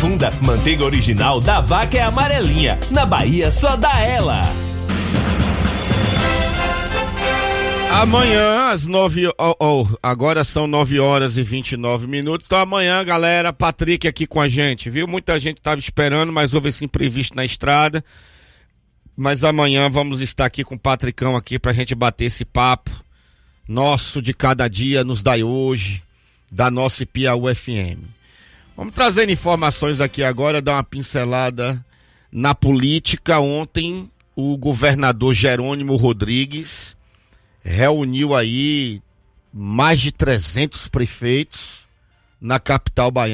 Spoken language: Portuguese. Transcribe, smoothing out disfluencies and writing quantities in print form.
profunda. Manteiga original da vaca é amarelinha. Na Bahia só dá ela. Amanhã, às 9 agora são 9h29. Então amanhã, galera, Patrick aqui com a gente, viu? Muita gente estava esperando, mas houve esse imprevisto na estrada. Mas amanhã vamos estar aqui com o Patricão aqui pra gente bater esse papo nosso de cada dia, nos dai hoje, da nossa Piauí FM. Vamos trazer informações aqui agora, dar uma pincelada na política. Ontem, o governador Jerônimo Rodrigues reuniu aí mais de 300 prefeitos na capital baiana.